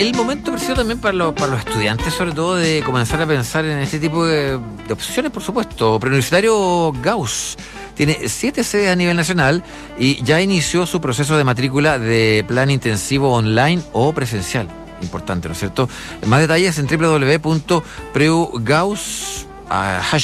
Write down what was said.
El momento preciso también para los estudiantes, sobre todo, de comenzar a pensar en este tipo de opciones, por supuesto. Preuniversitario Gauss tiene 7 sedes a nivel nacional y ya inició su proceso de matrícula de plan intensivo online o presencial. Importante, ¿no es cierto? Más detalles en www.preugauss.